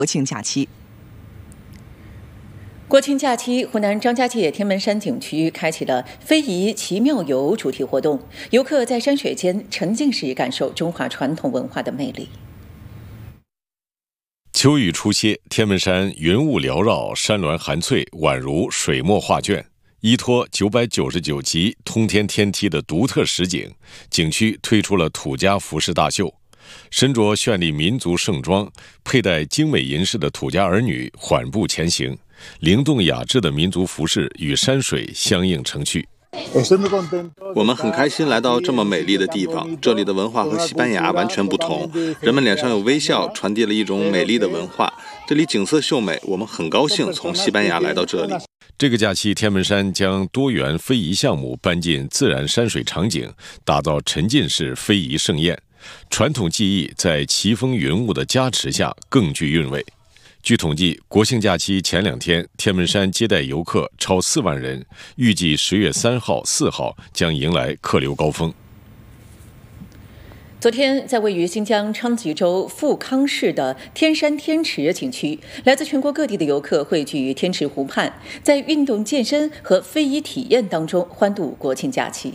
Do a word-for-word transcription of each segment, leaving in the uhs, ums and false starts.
国庆假期。 国庆假期，湖南张家界天门山景区开启了非遗奇妙游主题活动，游客在山水间沉浸式感受中华传统文化的魅力。 秋雨初歇，天门山云雾缭绕，山峦含翠，宛如水墨画卷。依托九百九十九级通天天梯的独特实景，景区推出了土家服饰大秀。身着绚丽民族盛装，佩戴精美银饰的土家儿女缓步前行，灵动雅致的民族服饰与山水相映成趣。 我们很开心来到这么美丽的地方，这里的文化和西班牙完全不同，人们脸上有微笑，传递了一种美丽的文化。这里景色秀美，我们很高兴从西班牙来到这里。 这个假期，天门山将多元非遗项目搬进自然山水场景，打造沉浸式非遗盛宴。传统技艺在奇峰云雾的加持下更具韵味。据统计，国庆假期前两天，天门山接待游客超四万人，预计十月三号、四号将迎来客流高峰。 昨天，在位于新疆昌吉州富康市的天山天池景区，来自全国各地的游客汇聚于天池湖畔，在运动健身和非遗体验当中欢度国庆假期。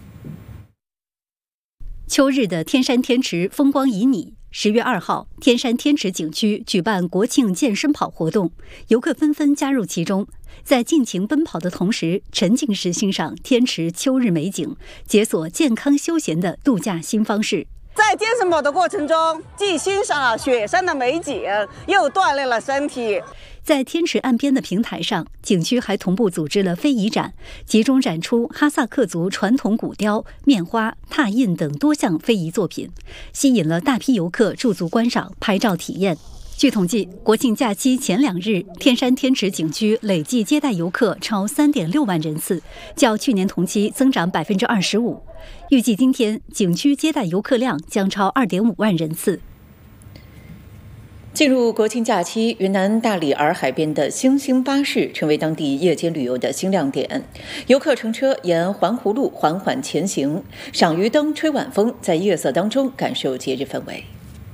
秋日的天山天池风光旖旎。十月二号，天山天池景区举办国庆健身跑活动，游客纷纷加入其中，在尽情奔跑的同时，沉浸式欣赏天池秋日美景，解锁健康休闲的度假新方式。 在健身跑的过程中，既欣赏了雪山的美景，又锻炼了身体。 在天池岸边的平台上，景区还同步组织了非遗展，集中展出哈萨克族传统骨雕、面花、拓印等多项非遗作品，吸引了大批游客驻足观赏、拍照体验。据统计，国庆假期前两日，天山天池景区累计接待游客超 三点六万人次，较去年同期增长 百分之二十五。预计今天景区接待游客量将超 二点五万人次。 进入国庆假期，云南大理洱海边的星星巴士成为当地夜间旅游的新亮点。游客乘车沿环湖路缓缓前行，赏鱼灯、吹晚风，在夜色当中感受节日氛围。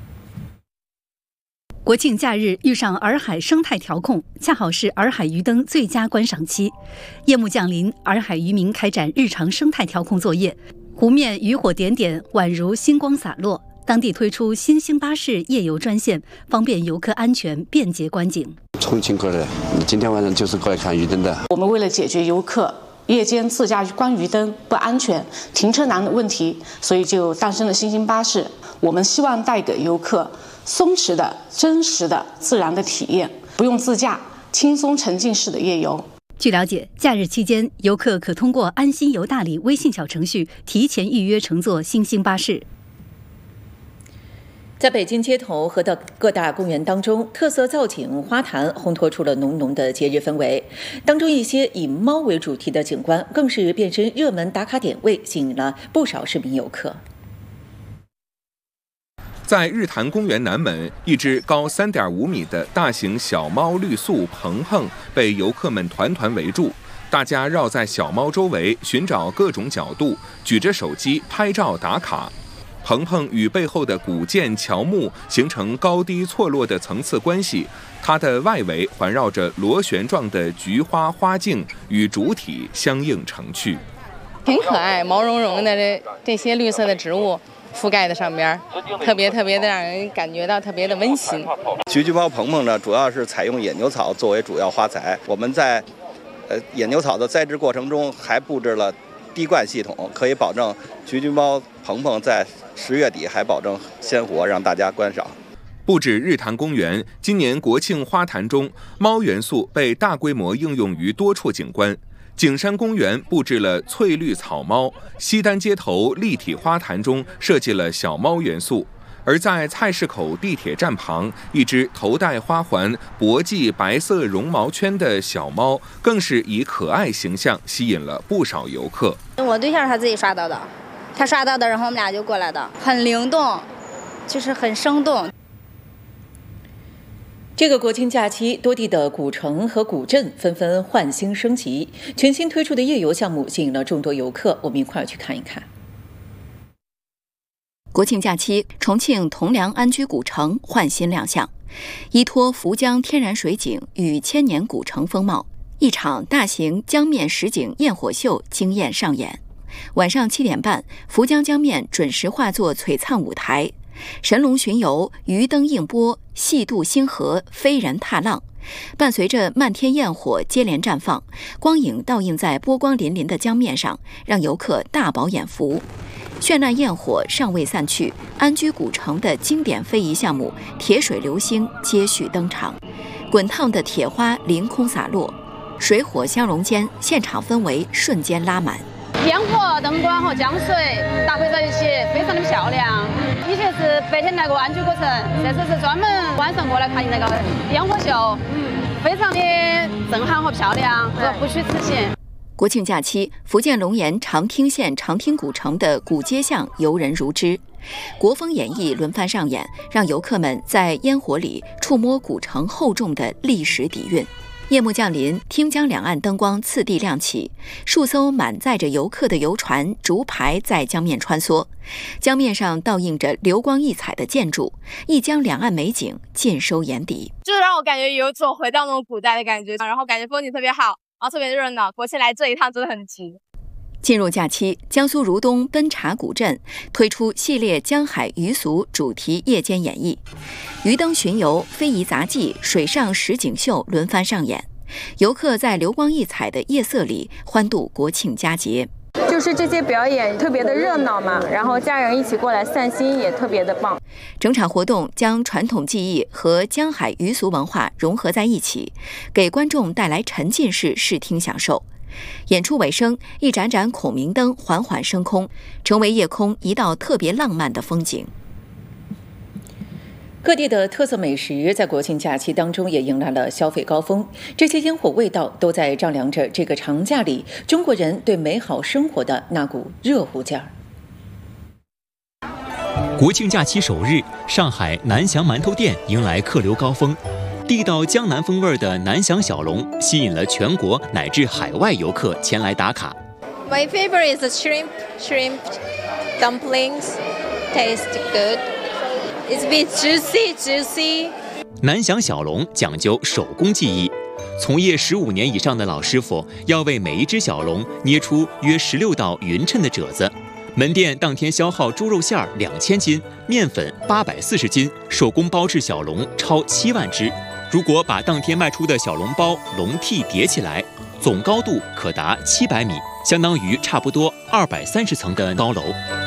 国庆假日遇上洱海生态调控，恰好是洱海鱼灯最佳观赏期。夜幕降临，洱海渔民开展日常生态调控作业，湖面渔火点点，宛如星光洒落。当地推出新兴巴士夜游专线，方便游客安全便捷观景。 重庆过来，今天晚上就是过来看鱼灯的。 我们为了解决游客夜间自驾观鱼灯不安全、停车难的问题，所以就诞生了新兴巴士。我们希望带给游客松弛的、真实的、自然的体验，不用自驾，轻松沉浸式的夜游。 据了解，假日期间，游客可通过安心游大理微信小程序提前预约乘坐新兴巴士。 在北京街头和的各大公园当中，特色造景花坛烘托出了浓浓的节日氛围。当中一些以猫为主题的景观，更是变身热门打卡点位，吸引了不少市民游客。 在日坛公园南门，一只高 三点五米的大型小猫绿素鹏鹏被游客们团团围住，大家绕在小猫周围，寻找各种角度，举着手机拍照打卡。鹏鹏与背后的古建乔木形成高低错落的层次关系，它的外围环绕着螺旋状的菊花花径，与主体相映成趣。 挺可爱，毛茸茸的这这些绿色的植物覆盖在上边，特别特别的让人感觉到特别的温馨。 菊菊猫鹏鹏呢，主要是采用野牛草作为主要花材。我们在呃野牛草的栽植过程中，还布置了滴灌系统，可以保证菊菊猫鹏鹏在十月底还保证鲜活，让大家观赏。 不止日坛公园，今年国庆花坛中，猫元素被大规模应用于多处景观。景山公园布置了翠绿草猫，西单街头立体花坛中设计了小猫元素。而在菜市口地铁站旁，一只头戴花环、脖系白色绒毛圈的小猫，更是以可爱形象吸引了不少游客。 我对象他自己刷到的，他刷到的，然后我们俩就过来的，很灵动，就是很生动。 这个国庆假期，多地的古城和古镇纷纷换新升级，全新推出的夜游项目吸引了众多游客。我们一块儿去看一看。 国庆假期，重庆铜梁安居古城换新亮相。 依托福江天然水景与千年古城风貌，一场大型江面实景焰火秀惊艳上演。晚上七点半，福江江面准时化作璀璨舞台，神龙巡游，鱼灯映波，戏渡星河，飞人踏浪。伴随着漫天焰火接连绽放，光影倒映在波光粼粼的江面上，让游客大饱眼福。绚烂焰火尚未散去，安居古城的经典非遗项目铁水流星接续登场，滚烫的铁花凌空洒落，水火相融间，现场氛围瞬间拉满。 烟火、灯光和江水搭配在一起，非常的漂亮。以前是白天来过安居古城，这次是专门晚上过来看那个烟火秀，非常的震撼和漂亮，和不虚此行。 国庆假期，福建龙岩长汀县长汀古城的古街巷游人如织，国风演艺轮番上演，让游客们在烟火里触摸古城厚重的历史底蕴。夜幕降临，汀江两岸灯光次第亮起，数艘满载着游客的游船竹排在江面穿梭，江面上倒映着流光溢彩的建筑，一江两岸美景尽收眼底， 就让我感觉有种回到那种古代的感觉，然后感觉风景特别好，然后特别热闹，国庆来这一趟真的很值。 进入假期，江苏如东奔茶古镇推出系列江海渔俗主题夜间演绎，鱼灯巡游、非遗杂技、水上实景秀轮番上演，游客在流光溢彩的夜色里欢度国庆佳节。 就是这些表演特别的热闹嘛，然后家人一起过来散心也特别的棒。 整场活动将传统技艺和江海渔俗文化融合在一起，给观众带来沉浸式视听享受。演出尾声，一盏盏孔明灯缓缓升空，成为夜空一道特别浪漫的风景。 各地的特色美食在国庆假期当中也迎来了消费高峰，这些烟火味道都在丈量着这个长假里中国人对美好生活的那股热乎劲儿。 国庆假期首日，上海南翔馒头店迎来客流高峰。地道江南风味的南翔小笼吸引了全国乃至海外游客前来打卡。 My favorite is the shrimp, shrimp dumplings. Taste good. It's a bit juicy, juicy. 南翔小笼讲究手工技艺，从业十五年以上的老师傅要为每一只小笼捏出约十六道匀称的褶子。门店当天消耗猪肉馅儿两千斤，面粉八百四十斤，手工包制小笼超七万只。如果把当天卖出的小笼包、笼屉叠起来，总高度可达七百米，相当于差不多二百三十层的高楼。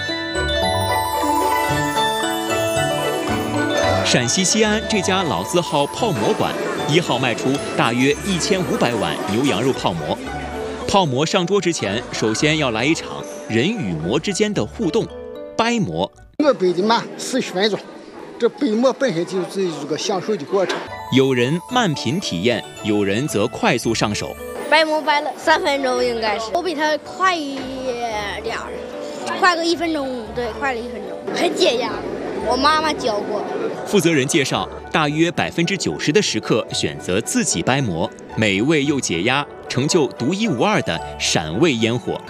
陕西西安这家老字号泡馍馆，一号卖出大约一千五百碗牛羊肉泡馍。泡馍上桌之前，首先要来一场人与馍之间的互动，掰馍。 我掰的慢，四十分钟。这掰馍本身就是一个享受的过程。 有人慢品体验，有人则快速上手。 掰馍掰了三分钟，应该是我比他快一点儿，快个一分钟，对，快了一分钟，很解压。我妈妈教过。 负责人介绍，大约百分之九十的食客选择自己掰馍，美味又解压，成就独一无二的陕味烟火。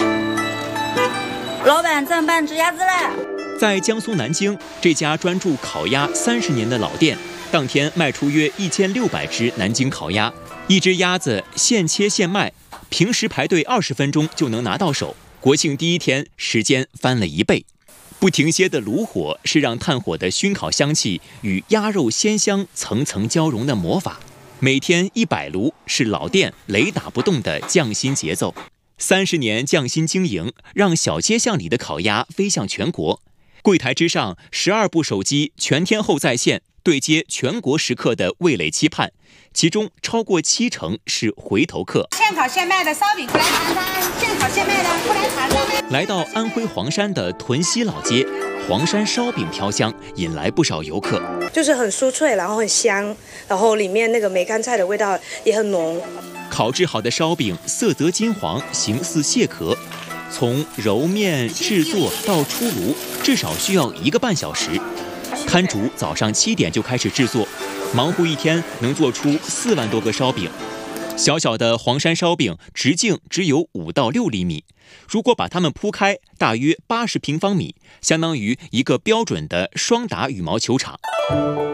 老板，咱办只鸭子了。 在江苏南京，这家专注烤鸭三十年的老店，当天卖出约一千六百只南京烤鸭，一只鸭子现切现卖，平时排队二十分钟就能拿到手，国庆第一天时间翻了一倍。不停歇的炉火是让炭火的熏烤香气与鸭肉鲜香层层交融的魔法。每天一百炉是老店雷打不动的匠心节奏。三十年匠心经营，让小街巷里的烤鸭飞向全国。柜台之上，十二部手机全天候在线，对接全国食客的味蕾期盼，其中超过七成是回头客。 现烤现卖的烧饼，过来尝尝；现烤现卖的，过来尝尝。 来到安徽黄山的屯溪老街，黄山烧饼飘香，引来不少游客。 就是很酥脆，然后很香，然后里面那个梅干菜的味道也很浓。 烤制好的烧饼色泽金黄，形似蟹壳。从揉面制作到出炉，至少需要一个半小时。摊主早上七点就开始制作，忙活一天能做出四万多个烧饼。小小的黄山烧饼直径只有五到六厘米，如果把它们铺开，大约八十平方米，相当于一个标准的双打羽毛球场。